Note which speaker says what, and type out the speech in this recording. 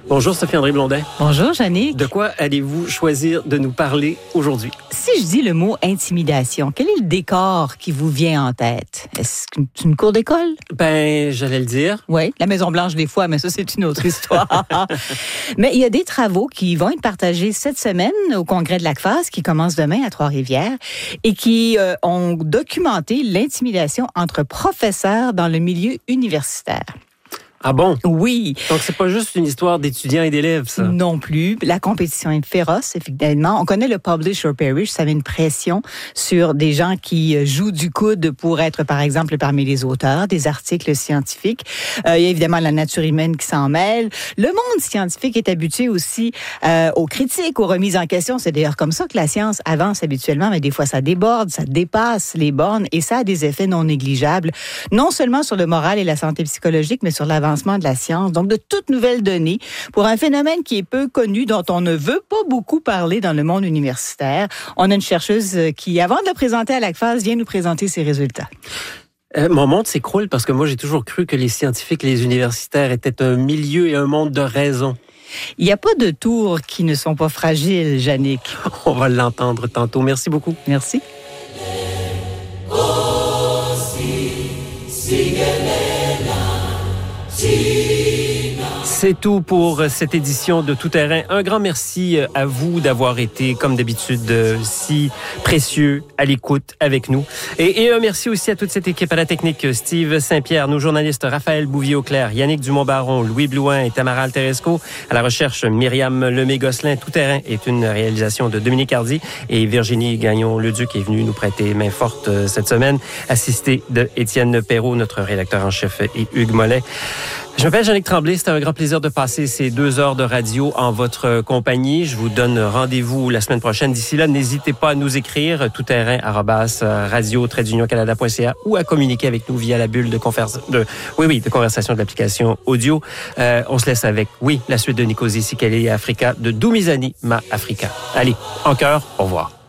Speaker 1: Bonjour Sophie-André Blondin.
Speaker 2: Bonjour Jannick.
Speaker 1: De quoi allez-vous choisir de nous parler aujourd'hui?
Speaker 2: Si je dis le mot intimidation, quel est le décor qui vous vient en tête? Est-ce que c'est une cour d'école?
Speaker 1: Ben, j'allais le dire.
Speaker 2: Oui, la Maison-Blanche des fois, mais ça, c'est une autre histoire. Mais il y a des travaux qui vont être partagés cette semaine au congrès de l'ACFAS, qui commence demain à Trois-Rivières, et qui ont documenté l'intimidation entre professeurs dans le milieu universitaire.
Speaker 1: Ah bon?
Speaker 2: Oui.
Speaker 1: Donc, c'est pas juste une histoire d'étudiants et d'élèves, ça?
Speaker 2: Non plus. La compétition est féroce, effectivement. On connaît le publish or perish. Ça met une pression sur des gens qui jouent du coude pour être, par exemple, parmi les auteurs des articles scientifiques. Il y a évidemment la nature humaine qui s'en mêle. Le monde scientifique est habitué aussi aux critiques, aux remises en question. C'est d'ailleurs comme ça que la science avance habituellement, mais des fois, ça déborde, ça dépasse les bornes et ça a des effets non négligeables, non seulement sur le moral et la santé psychologique, mais sur l'avancement de la science, donc de toutes nouvelles données pour un phénomène qui est peu connu, dont on ne veut pas beaucoup parler dans le monde universitaire. On a une chercheuse qui, avant de le présenter à l'ACFAS, vient nous présenter ses résultats.
Speaker 1: Mon monde s'écroule parce que moi, j'ai toujours cru que les scientifiques et les universitaires étaient un milieu et un monde de raison.
Speaker 2: Il n'y a pas de tours qui ne sont pas fragiles, Jannick.
Speaker 1: On va l'entendre tantôt. Merci beaucoup.
Speaker 2: Merci.
Speaker 1: C'est tout pour cette édition de Tout Terrain. Un grand merci à vous d'avoir été, comme d'habitude, si précieux à l'écoute avec nous. Et un merci aussi à toute cette équipe, à la technique, Steve Saint-Pierre, nos journalistes Raphaël Bouvier-Auclair, Yannick Dumont-Baron, Louis Blouin et Tamara Alteresco. À la recherche, Myriam Lemay-Gosselin. Tout Terrain est une réalisation de Dominique Hardy et Virginie Gagnon-Leduc est venue nous prêter main forte cette semaine, assistée de Étienne Perrault, notre rédacteur en chef, et Hugues Mollet. Je m'appelle Jannick Tremblay. C'était un grand plaisir de passer ces 2 heures de radio en votre compagnie. Je vous donne rendez-vous la semaine prochaine. D'ici là, n'hésitez pas à nous écrire toutterrain@radio-canada.ca ou à communiquer avec nous via la bulle de conversation de l'application audio. On se laisse avec, la suite de Nicosie Sikali et Africa de Dumizani Ma Africa. Allez, en chœur, au revoir.